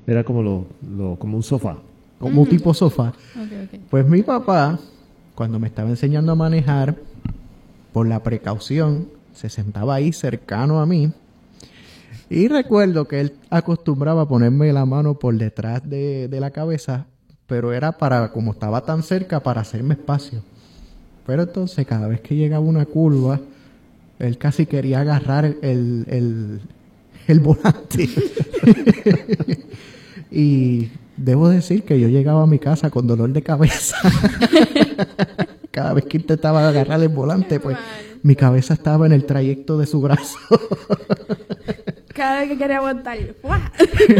Era como como un sofá. como tipo sofá. Ok. Pues mi papá, cuando me estaba enseñando a manejar, por la precaución, se sentaba ahí cercano a mí. Y recuerdo que él acostumbraba a ponerme la mano por detrás de la cabeza, pero era para, como estaba tan cerca, para hacerme espacio. Pero entonces, cada vez que llegaba una curva, él casi quería agarrar el volante. Y debo decir que yo llegaba a mi casa con dolor de cabeza. Cada vez que intentaba agarrar el volante, pues mi cabeza estaba en el trayecto de su brazo. Cada vez que quería aguantar, ¡fua!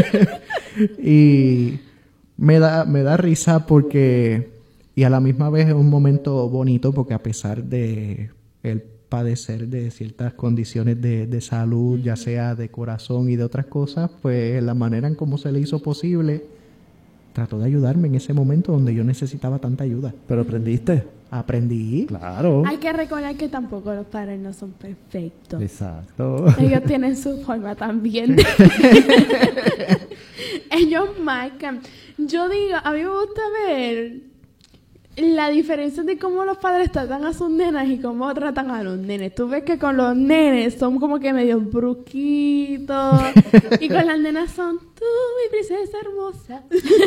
Y me da risa porque, y a la misma vez es un momento bonito porque a pesar de el padecer de ciertas condiciones de salud, ya sea de corazón y de otras cosas, pues la manera en cómo se le hizo posible, trató de ayudarme en ese momento donde yo necesitaba tanta ayuda. ¿Pero aprendiste? Aprendí. Claro. Hay que recordar que tampoco los padres no son perfectos. Exacto. Ellos tienen su forma también. Ellos marcan. Yo digo, a mí me gusta ver la diferencia de cómo los padres tratan a sus nenas y cómo tratan a los nenes. Tú ves que con los nenes son como que medio brusquitos y con las nenas son tú, mi princesa hermosa.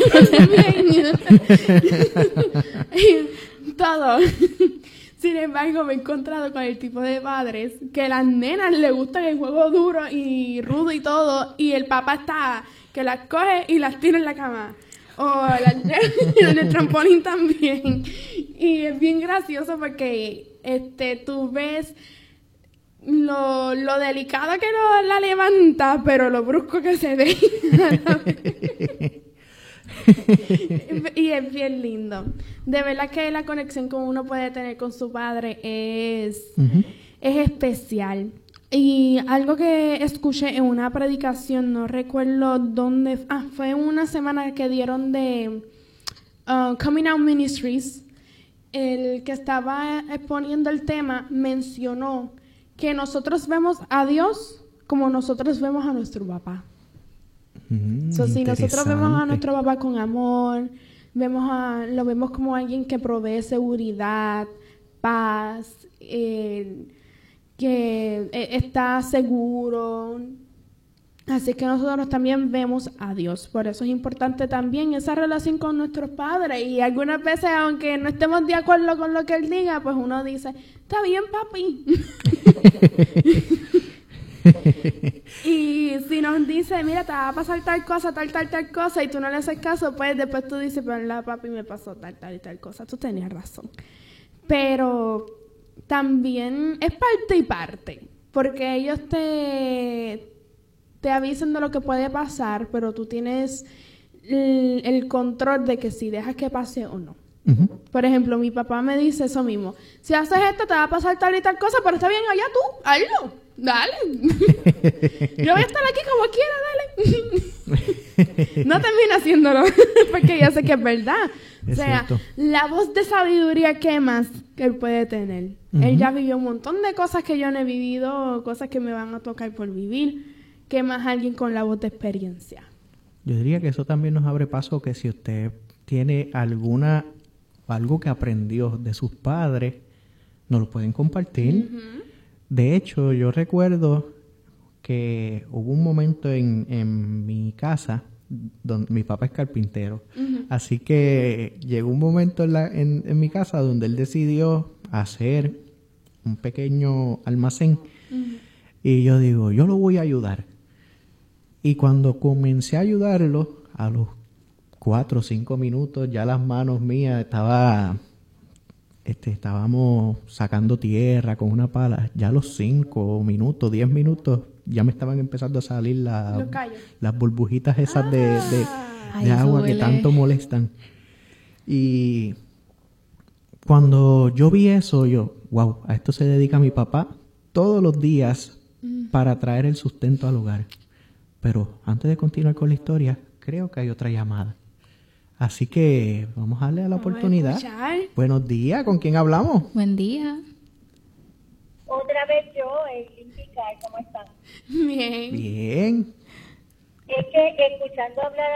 Y todo. Sin embargo, me he encontrado con el tipo de padres que a las nenas les gusta el juego duro y rudo y todo, y el papá está que las coge y las tira en la cama. O en el trampolín también. Y es bien gracioso porque tú ves lo delicada que la levanta, pero lo brusco que se ve. Y es bien lindo. De verdad que la conexión que uno puede tener con su padre es especial. Y algo que escuché en una predicación, no recuerdo dónde, fue una semana que dieron de Coming Out Ministries. El que estaba exponiendo el tema mencionó que nosotros vemos a Dios como nosotros vemos a nuestro papá. Si nosotros vemos a nuestro papá con amor, lo vemos como alguien que provee seguridad, paz, que está seguro. Así que nosotros también vemos a Dios. Por eso es importante también esa relación con nuestros padres. Y algunas veces, aunque no estemos de acuerdo con lo que Él diga, pues uno dice, está bien, papi. Y si nos dice, mira, te va a pasar tal cosa, y tú no le haces caso, pues después tú dices, pero la papi me pasó tal y tal cosa. Tú tenías razón. Pero también es parte y parte, porque ellos te avisan de lo que puede pasar, pero tú tienes el control de que si dejas que pase o no. Por ejemplo, mi papá me dice eso mismo. Si haces esto, te va a pasar tal y tal cosa, pero está bien, allá tú, hazlo. Dale. Yo voy a estar aquí como quiera, dale. No termina haciéndolo, porque yo sé que es verdad. O sea, la voz de sabiduría, ¿qué más que él puede tener? Él ya vivió un montón de cosas que yo no he vivido, cosas que me van a tocar por vivir. ¿Qué más alguien con la voz de experiencia? Yo diría que eso también nos abre paso que si usted tiene algo que aprendió de sus padres, nos lo pueden compartir. De hecho, yo recuerdo que hubo un momento en mi casa donde mi papá es carpintero. Así que llegó un momento en mi casa donde él decidió hacer un pequeño almacén. Y yo digo, yo lo voy a ayudar. Y cuando comencé a ayudarlo, a los 4 o 5 minutos, ya las manos mías estábamos sacando tierra con una pala. Ya a los 5 minutos, 10 minutos, ya me estaban empezando a salir las burbujitas esas de agua que tanto molestan. Y cuando yo vi eso, wow, a esto se dedica mi papá todos los días para traer el sustento al hogar. Pero antes de continuar con la historia, creo que hay otra llamada. Así que vamos a darle la oportunidad. Buenos días, ¿con quién hablamos? Buen día. Otra vez yo, ¿cómo están? Bien. Bien. Es que escuchando hablar